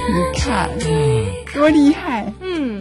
你看，多厉害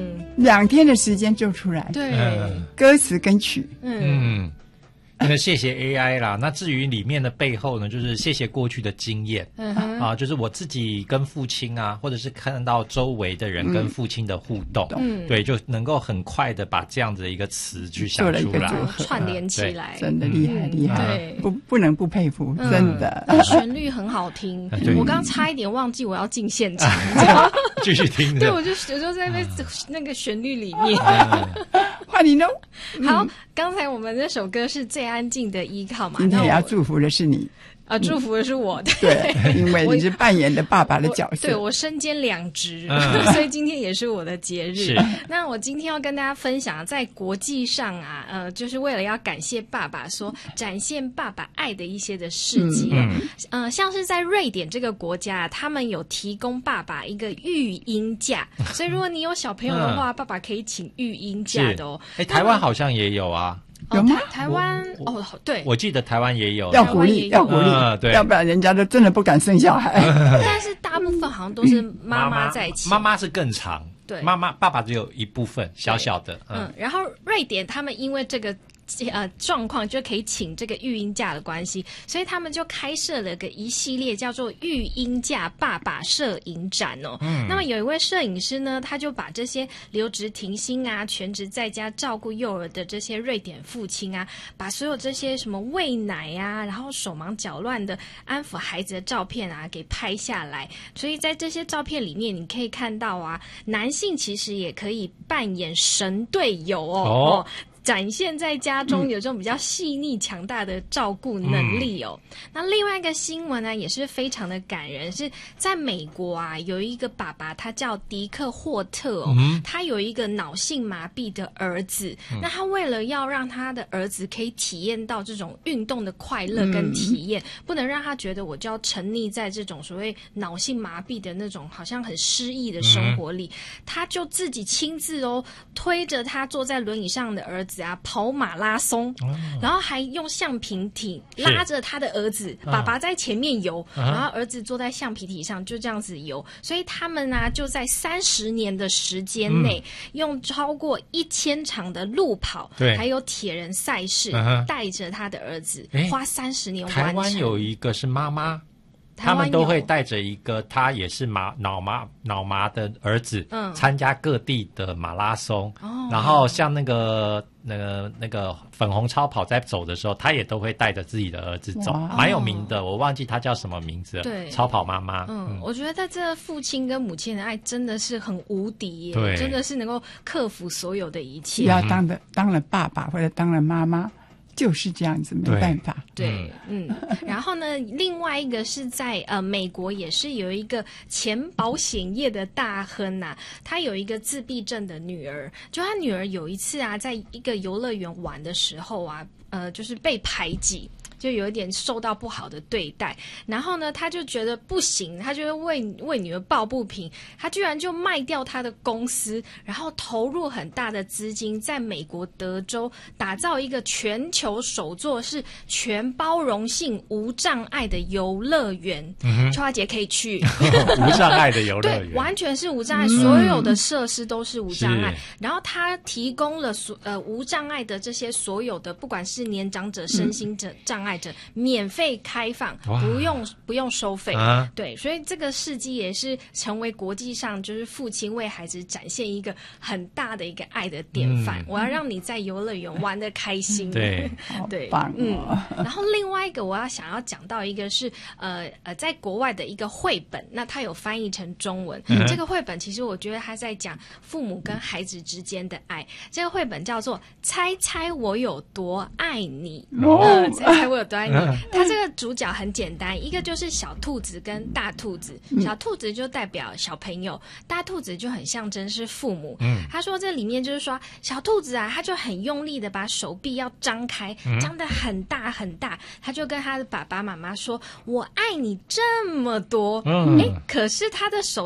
！2天的时间就出来， 对， 歌词跟曲， 那谢谢 AI 啦。那至于里面的背后呢，就是谢谢过去的经验就是我自己跟父亲啊，或者是看到周围的人跟父亲的互动，对，就能够很快的把这样子的一个词去想出来， 串联起来， 真的厉害厉害，不能不佩服，真的。 旋律很好听，我刚差一点忘记我要进现场， 继续听。 对，我就有时候在那个旋律里面。 换你喽。 好，刚才我们那首歌是最安静的依靠嘛， 今天也要祝福的是你。 祝福的是我的， 对，因为你是扮演的爸爸的角色， 对，我身兼2职，所以今天也是我的节日。那我今天要跟大家分享，在国际上啊，就是为了要感谢爸爸，说展现爸爸爱的一些的事迹像是在瑞典这个国家，他们有提供爸爸一个育婴假，所以如果你有小朋友的话，爸爸可以请育婴假的哦。 台湾好像也有啊。 有吗？ 台湾对， 我记得台湾也有， 要鼓励， 对， 要不然人家都真的不敢生小孩。 但是大部分好像都是妈妈在请， 妈妈是更长，对，爸爸只有一部分小小的， 然后瑞典他们因为这个状况就可以请这个育婴假的关系，所以他们就开设了一系列叫做育婴假爸爸摄影展哦。那么有一位摄影师呢，他就把这些留职停薪啊、全职在家照顾幼儿的这些瑞典父亲啊，把所有这些什么喂奶啊，然后手忙脚乱的安抚孩子的照片啊给拍下来。所以在这些照片里面，你可以看到啊，男性其实也可以扮演神队友展现在家中有这种比较细腻强大的照顾能力哦。那另外一个新闻呢，也是非常的感人，是在美国啊，有一个爸爸，他叫迪克霍特他有一个脑性麻痹的儿子，那他为了要让他的儿子可以体验到这种运动的快乐跟体验，不能让他觉得我就要沉溺在这种所谓脑性麻痹的那种好像很失意的生活里，他就自己亲自推着他坐在轮椅上的儿子跑马拉松，然后还用橡皮艇拉着他的儿子，爸爸在前面游，然后儿子坐在橡皮艇上就这样子游，所以他们就在30年的时间内，用超过1000场的路跑，还有铁人赛事，带着他的儿子花30年完成。 台湾有一个是妈妈，他们都会带着一个他也是脑麻的儿子，参加各地的马拉松，然后像那个粉红超跑在走的时候，他也都会带着自己的儿子走，蛮有名的，我忘记他叫什么名字了。对，超跑妈妈。 我觉得这父亲跟母亲的爱真的是很无敌耶，真的是能够克服所有的一切。 要当了爸爸或者当了妈妈。就是这样子，没办法。 对，然后呢，另外一个是在美国，也是有一个前保险业的大亨他有一个自闭症的女儿，就他女儿有一次在一个游乐园玩的时候就是被排挤。就有一点受到不好的对待，然后呢，他就觉得不行，他就会为女儿抱不平，他居然就卖掉他的公司，然后投入很大的资金，在美国德州打造一个全球首座是全包容性无障碍的游乐园。秋华姐可以去无障碍的游乐园， 对，完全是无障碍，所有的设施都是无障碍。然后他提供了无障碍的这些所有的，不管是年长者、身心者障碍者免费开放，不用收费。对，所以这个事迹也是成为国际上就是父亲为孩子展现一个很大的一个爱的典范。我要让你在游乐园玩得开心。 对， 对，棒哦。 然后另外一个我想要讲到一个是在国外的一个绘本，那它有翻译成中文。这个绘本其实我觉得它在讲父母跟孩子之间的爱。这个绘本叫做《猜猜我有多爱你》。猜猜我有多爱你。它这个主角很简单，一个就是小兔子跟大兔子。小兔子就代表小朋友，大兔子就很象征是父母。他说这里面就是说小兔子他就很用力的把手臂要张开，张得很大很大，他就跟他的爸爸妈妈说我爱你这么多。可是他的手